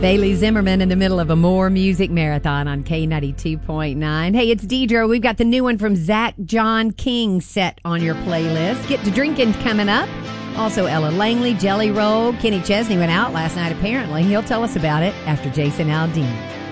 Bailey Zimmerman in the middle of a More Music Marathon on K92.9. Hey, it's Deidre. We've got the new one from Zach John King set on your playlist. Get to Drinking coming up. Also, Ella Langley, Jelly Roll. Kenny Chesney went out last night, apparently. He'll tell us about it after Jason Aldean.